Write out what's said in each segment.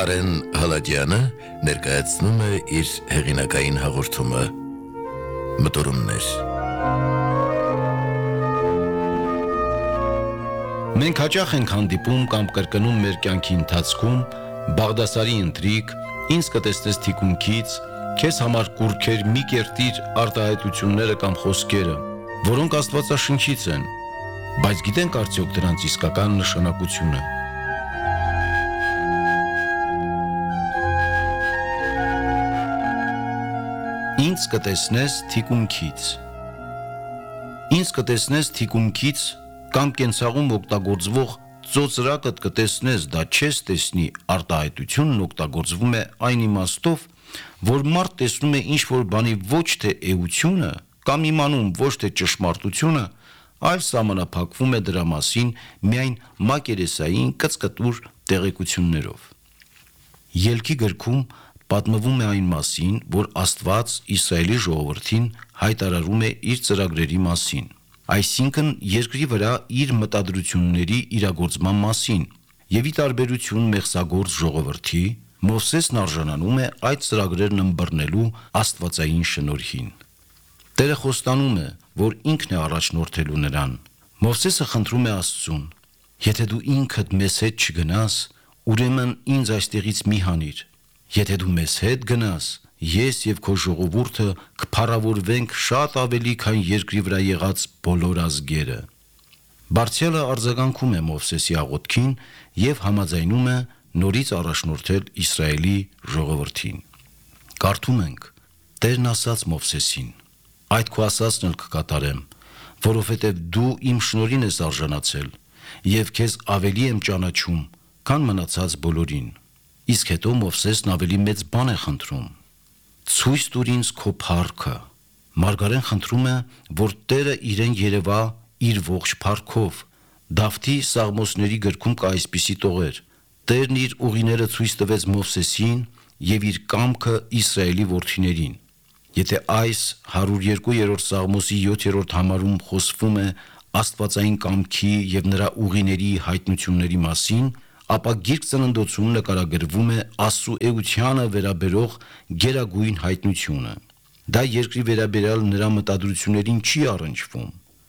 Կարեն Հալաջյանը ներկայացնում է իր հեղինակային հաղորդումը Մտորումներ։ Մենք հաճախ ենք հանդիպում կամ կրկնում մեր կյանքի ընթացքում Բաղդասարի ընթրիք, ինձ կտեսնես թիկունքից, քեզ համար կուռքեր մի կերտիր արտահայտությունները կամ խոսքերը, որոնք Աստվածաշնչից են, բայց գիտենք արդյոք դրանց իսկական նշանակությունը։ Ինձ կտեսնես թիկունքից։ Ինձ կտեսնես թիկունքից կամ կենցաղում օգտագործվող ծոծրակդ կտեսնես, դա չես տեսնի արտահայտությունն օգտագործվում է այն իմաստով, որ մարդ տեսնում է ինչ-որ բանի ոչ թե էությունը կամ իմանում ոչ թե ճշմարտությունը, այլ սահմանափակվում է դրա մասին միայն մակերեսային կծկտուր տեղեկություններով։ Ելքի գրքում պատմվում է այն մասին, որ Աստված Իսրայելի ժողովրդին հայտարարում է իր ծրագրերի մասին, այսինքն երկրի վրա իր մտադրությունների իրագործման մասին, եւ ի տարբերություն մեղսագործ ժողովրդի, Մովսեսն արժանանում է այդ ծրագրերն ըմբռնելու աստվածային շնորհին։ Տերը խոստանում է, որ ինքն է առաջնորդելու նրան։ Մովսեսը խնդրում է Աստծուն. «Եթե դու ինքդ մեզ հետ չգնաս, ուրեմն ինձ այստեղից մի հանիր։ Եթե դու մեզ հետ գնաս, ես եւ քո ժողովուրդը կփառավորվենք շատ ավելի, քան երկրի վրա եղած բոլոր ազգերը»։ Բարձյալը արձագանքում է Մովսեսի աղոթքին եւ համաձայնում է նորից առաջնորդել Իսրայելի ժողովրդին։ Կարդում ենք. Տերն ասաց Մովսեսին. «Այդ քո ասածն էլ կկատարեմ, որովհետև դու իմ շնորհին ես արժանացել եւ քեզ ավելի եմ ճանաչում, քան մնացած բոլորին»։ Իսկ հետո Մովսեսն ավելի մեծ բան է խնդրում. «Ցույց տուր ինձ քո փառքը»։ Մարգարեն խնդրում է, որ Տերը իրեն երևա իր ողջ փառքով։ Դավթի Սաղմոսների գրքում կա այսպիսի տողեր. Տերն իր ուղիները ցույց տվեց Մովսեսին եւ իր կամքը Իսրայելի որդիներին։ Եթե այս 102-րդ Սաղմոսի 7-րդ համարում խոսվում է աստվածային կամքի եւ նրա ուղիների հայտնությունների մասին, ապա Գիրք Ծննդոցում նկարագրվում է Աստծո էությանը վերաբերող գերագույն հայտնությունը։ Դա երկրի վերաբերյալ նրա մտադրություններին չի առնչվում։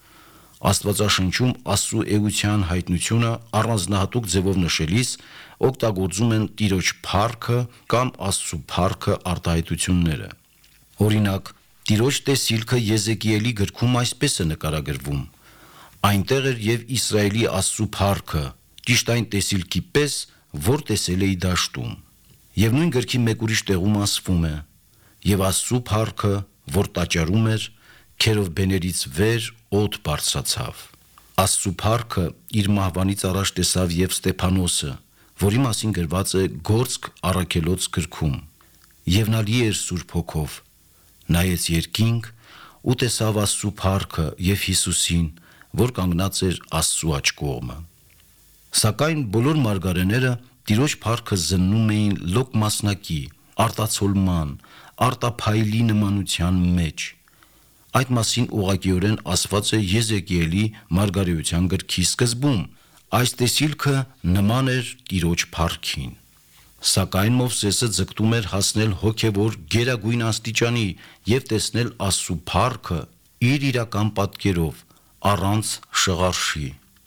Աստվածաշնչում Աստծո էության հայտնությունը առանձնահատուկ ձևով նշելիս օգտագործում են Տիրոջ փառքը կամ Աստծո փառքը արտահայտությունները։ Օրինակ, Տիրոջ տեսիլքը Եզեկիելի գրքում այսպես է նկարագրվում. «Այնտեղ էր եւ Իսրայելի Աստծո փառքը, ճիշտ այն տեսիլքի պես, որ տեսել էի դաշտում»։ Եվ նույն գրքի մեկ ուրիշ տեղում ասվում է. «Եվ Աստծո փառքը, որ տաճարում էր, քերովբեներից վեր օդ բարձրացավ»։ Աստծո փառքը իր մահվանից առաջ տեսավ եւ Ստեփանոսը, որի մասին գրված է Գործք առաքելոց գրքում։ Եվ նա լի էր Սուրբ Հոգով, նայեց երկինք ու տեսավ Աստծո փառքը եւ Հիսուսին, որ կանգնած էր Աստծո աջ կողմը։ Սակայն բոլոր մարգարեները Տիրոջ փառքը զննում էին լոկ մասնակի, արտացոլման, արտափայլի նմանության մեջ։ Այդ մասին ուղղակիորեն ասված է Եզեկիելի մարգարեության գրքի սկզբում։ Այս տեսիլքը նման էր Տիրոջ փառքին։ Սակայն Մովսեսը ձգտում էր հասնել հոգևոր գերագույն աստիճանի եւ տեսնել Աստծո փառքը իր իրական պատկերով, առանց շղարշի։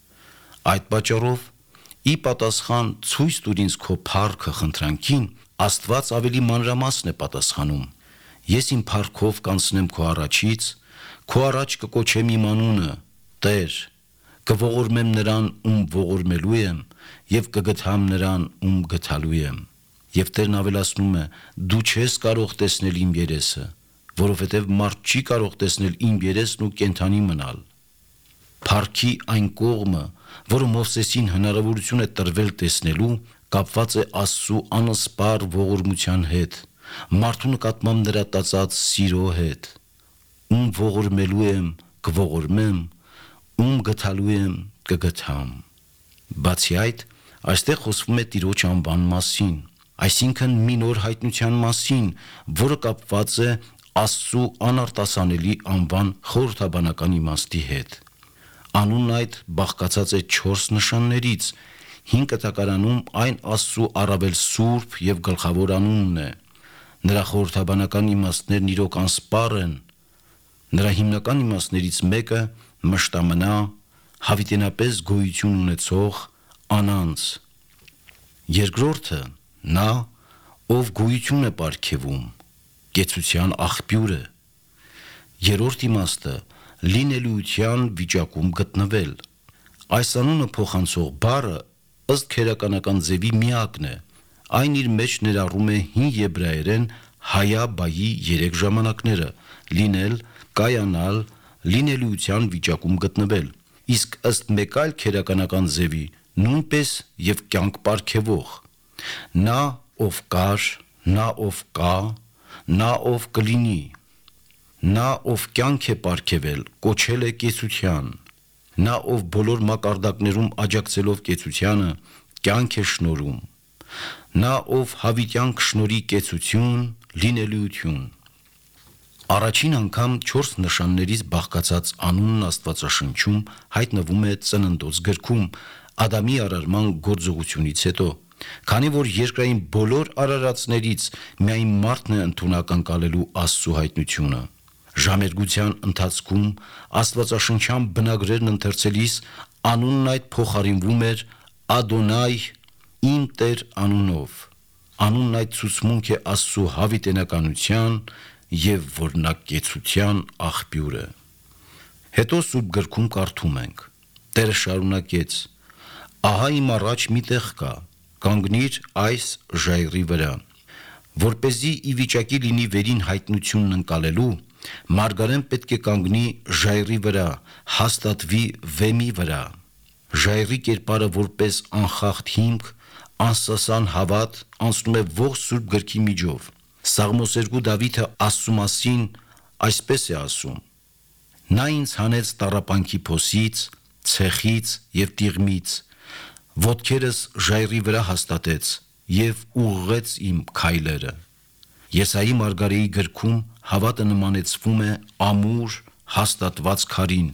Այդ պատճառով, ի պատասխան «Ցույց տուր ինձ քո փառքը» խնդրանքին, Աստված ավելի մանրամասն է պատասխանում. «Ես իմ փառքով կանցնեմ քո առաջից, քո առաջ կկոչեմ իմ անունը, Տեր, կողորմեմ նրան, ում ողորմելու եմ, եւ կգթամ նրան, ում գթալու եմ»։ Եվ Տերն ավելացնում է. «Դու չես կարող տեսնել իմ երեսը, որովհետև մարդ չի կարող տեսնել իմ երեսն ու կենդանի մնալ»։ Փառքի այն կողմը, որը Մովսեսին հնարավորություն է տրվել տեսնելու, կապված է Աստծո անսպառ ողորմության հետ, մարդու նկատմամբ նրա տածած սիրո հետ։ Ում ողորմելու եմ, կողորմեմ, ում գթալու եմ, կգթամ։ Բացի այդ, այստեղ խոսվում է Տիրոջ անվան մասին, այսինքն մի նոր հայտնության մասին, որը կապված է Աստծո անարտասանելի անվան խորհրդաբանական իմաստի հետ։ Անունն այդ բաղկացած է 4 նշաններից Հին կտակարանում այն Աստծու առավել սուրբ եւ գլխավոր անունն է։ Նրա խորհրդաբանական իմաստներն իրոք անսպառ են։ Նրա հիմնական իմաստներից մեկը մշտամնա, հավիտենապես գոյություն ունեցող անանց։ Երկրորդը նա, ով գոյություն է պարգևում, կեցության աղբյուրը։ Երրորդ իմաստը լինելիության վիճակում գտնվել։ Այս անունը փոխանցող բառը ըստ քերականական ձևի միակն է։ Այն իր մեջ ներառում է հին եբրայերեն հայա բայի 3 ժամանակները՝ լինել, կայանալ, լինելիության վիճակում գտնվել։ Իսկ ըստ մեկ այլ քերականական ձևի նույնպես եւ կյանք պարգևող։ Նա, ով կար, նա, ով կա, նա, ով կլինի։ Նա, ով կյանք է պարգևել, կոչել է կեցության։ Նա, ով բոլոր մակարդակներում աջակցելով կեցությանը, կյանք է շնորհում։ Նա, ով հավիտյան կշնորի կեցություն, լինելիություն։ Առաջին անգամ 4 նշաններից բաղկացած անունն Աստվածաշնչում հայտնվում է Ծննդոց գրքում Ադամի արարման գործողությունից հետո, քանի որ երկրային բոլոր արարածներից միայն մարդն է ընդունակ անցալելու Աստծո հայտնությունը։ Ժամերգության ընթացքում Աստվածաշնչյան բնագրերն ընթերցելիս անունն այդ փոխարինվում էր Ադոնայ, իմ Տեր անունով։ Անունն այդ ցուցմունք է Աստծո հավիտենականության եւ որնակեցության աղբյուրը։ Հետո Սուրբ գրքում կարդում ենք. Տերը շարունակեց. Ահա իմ առաջ մի տեղ կա, կանգնիր այս ժայռի վրա, որպեսզի ի վիճակի լինի վերին հայտնությունն ընկալելու, մարգարեն պետք է կանգնի ժայռի վրա, հաստատվի վեմի վրա։ Ժայռի կերպարը որպես անխախտ հիմք, անսասան հավատ անցնում է ողջ Սուրբ գրքի միջով։ Սաղմոսերգու Դավիթը Աստծու մասին այսպես է ասում. Նա ինձ հանեց տառապանքի փոսից, ցեխից եւ տիղմից, ոտքերս ժայռի վրա հաստատեց եւ ուղղեց իմ քայլերը։ Եսայի մարգարեի գրքում հավատը նմանեցվում է ամուր հաստատված քարին։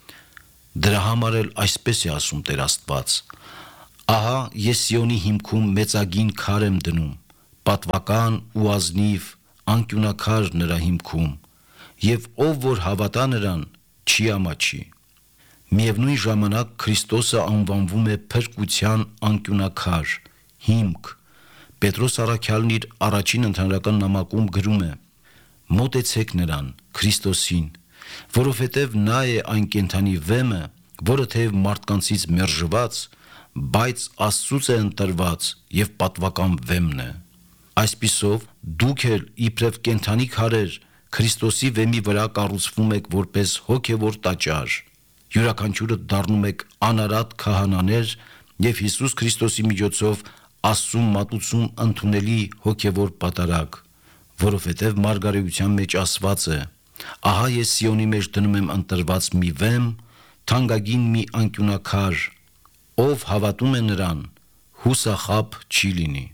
Դրա համար էլ այսպես է ասում Տեր Աստված. Ահա ես Սիոնի հիմքում մեծագին քար եմ դնում, պատվական ու ազնիվ, անկյունակար նրա հիմքում, եւ ով որ հավատա նրան, չի ամաչի։ Միևնույն ժամանակ Քրիստոսը անվանվում է փրկության անկյունակար, հիմք։ Պետրոս առաքյալն իր առաջին ընդհանրական նամակում գրում է. Մոտեցեք նրան, Քրիստոսին, որովհետև նա է այն կենդանի վեմը, որը թեև մարդկանցից մերժված, բայց Աստծուց է ընտրված եւ պատվական վեմն է։ Այսպիսով դուք էլ իբրև կենդանի քարեր Քրիստոսի վեմի վրա կառուցվում եք որպես հոգևոր տաճար, յուրաքանչյուրը դառնում եք անարատ քահանաներ եւ Հիսուս Քրիստոսի միջոցով Աստծու մատուցում ընդունելի հոգևոր պատարագ, որովհետև մարգարեության մեջ ասված է. Ահա ես Սիոնի մեջ դնում եմ ընտրված մի վեմ, թանկագին մի անկյունակար, ով հավատում է նրան, հուսախաբ չի լինի։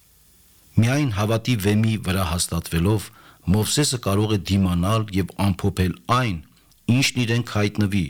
Միայն հավատի վեմի վրա հաստատվելով Մովսեսը կարող է դիմանալ եւ ամփոփել այն, ինչն իրեն հայտնվի։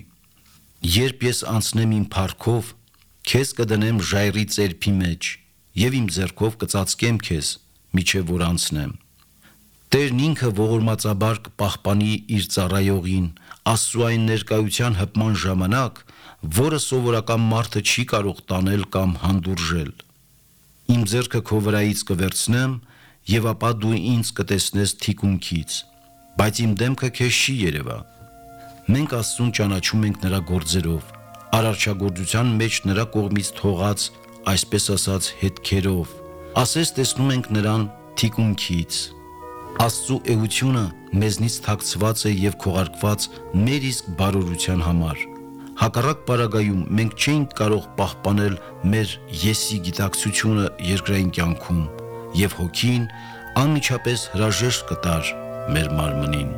Երբ ես անցնեմ իմ փառքով, քեզ կդնեմ ժայռի ծերփի մեջ եւ իմ ձեռքով կծածկեմ քեզ, միջև որ անցնեմ։ Տերն ինքը ողորմածաբար կպահպանի իր ծառայողին Աստծու այն ներկայության հպման ժամանակ, որը սովորական մարդը չի կարող տանել կամ հանդուրժել։ Իմ ձեռքը քո վրայից կվերցնեմ եւ ապա դու ինձ կտեսնես թիկունքից, բայց իմ դեմքը քեզ չի երևա։ Մենք Աստծուն ճանաչում ենք նրա գործերով, արարչագործության մեջ նրա կողմից թողած, այսպես ասած, հետքերով, ասես տեսնում ենք նրան թիկունքից։ Աստծու էությունը մեզնից թաքցված է եւ քողարկված մեր իսկ բարօրության համար։ Հակառակ պարագայում մենք չենք կարող պահպանել մեր եսի գիտակցությունը երկրային կյանքում եւ հոգին անմիջապես հրաժեշտ կտար մեր մարմնին։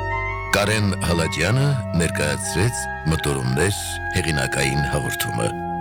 Կարեն Հալաջյանը ներկայացրեց մտորումներ հեղինակային հաղորդումը։